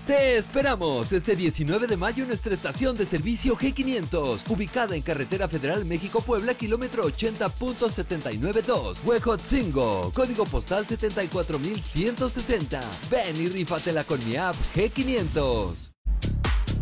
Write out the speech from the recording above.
Te esperamos este 19 de mayo en nuestra estación de servicio G500, ubicada en Carretera Federal México-Puebla, kilómetro 80.792, Huejotzingo, código postal 74160. Ven y rífatela con mi app G500.